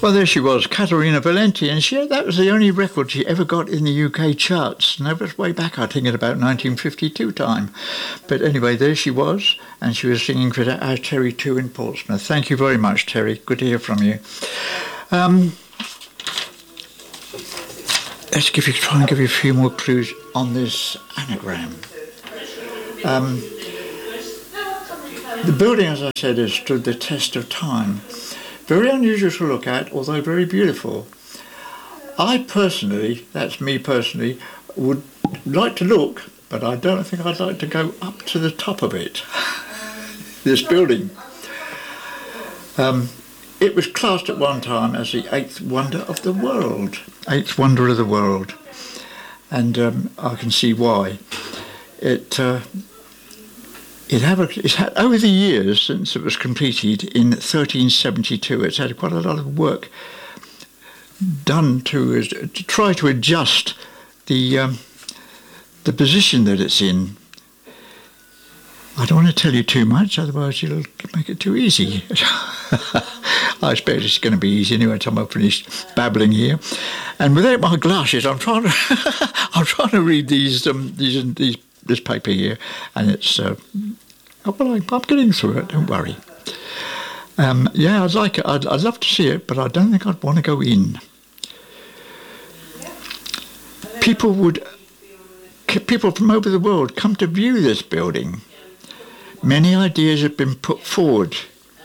Well, there she was, Caterina Valenti, and that was the only record she ever got in the UK charts. And that was way back, I think, at about 1952 time. But anyway, there she was, and she was singing for our Terry 2 in Portsmouth. Thank you very much, Terry. Good to hear from you. Let's try and give you a few more clues on this anagram. The building, as I said, has stood the test of time. Very unusual to look at, although very beautiful. I personally, that's me personally, would like to look, but I don't think I'd like to go up to the top of it, this building. It was classed at one time as the eighth wonder of the world. Eighth wonder of the world. And I can see why. It's had, over the years since it was completed in 1372, it's had quite a lot of work done to try to adjust the position that it's in. I don't want to tell you too much, otherwise you'll make it too easy. I expect it's going to be easy anyway time I've finished babbling here. And without my glasses, I'm trying to read this paper here, and it's I'm getting through it. Don't worry. Yeah, I'd like it. I'd love to see it, but I don't think I'd want to go in. People from over the world come to view this building. Many ideas have been put forward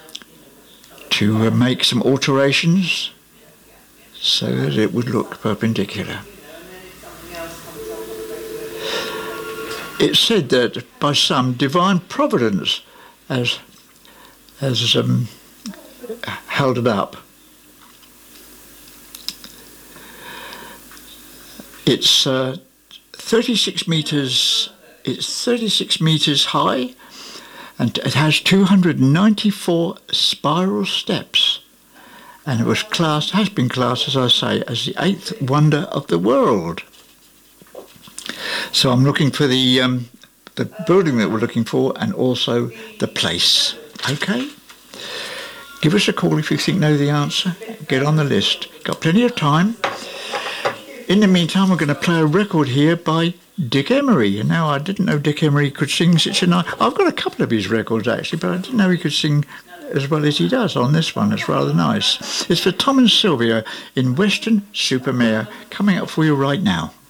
to make some alterations so that it would look perpendicular. It's said that by some divine providence has held it up. It's 36 meters. It's 36 meters high, and it has 294 spiral steps. And it has been classed, as I say, as the eighth wonder of the world. So I'm looking for the building that we're looking for, and also the place. Okay? Give us a call if you know the answer. Get on the list. Got plenty of time. In the meantime, we're going to play a record here by Dick Emery. And now, I didn't know Dick Emery could sing such a nice... I've got a couple of his records, actually, but I didn't know he could sing as well as he does on this one. It's rather nice. It's for Tom and Sylvia in Weston-super-Mare, coming up for you right now.